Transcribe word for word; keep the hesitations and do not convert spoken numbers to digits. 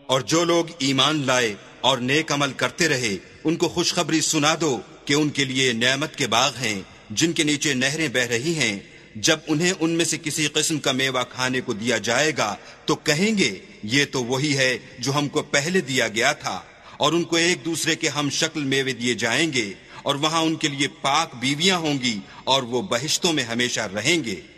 और जो लोग ईमान लाए और नेक अमल करते रहे उनको खुशखबरी सुना दो कि उनके लिए नेमत के बाग हैं जिनके नीचे नहरें बह रही हैं। जब उन्हें उनमें से किसी किस्म का मेवा खाने को दिया जाएगा तो कहेंगे ये तो वही है जो हमको पहले दिया गया था, और उनको एक दूसरे के हम शक्ल मेवे दिए जाएंगे और वहां उनके लिए पाक बीवियां होंगी और वो बहिश्तों में हमेशा रहेंगे।